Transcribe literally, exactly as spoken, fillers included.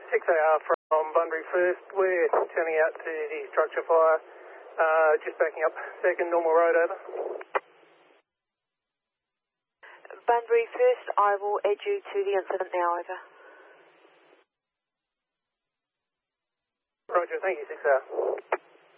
six A R from Bunbury first. We're turning out to the structure fire. Uh, just backing up. Second, normal road, over. Bunbury first, I will add you to the incident now, over. Roger, thank you, six A R.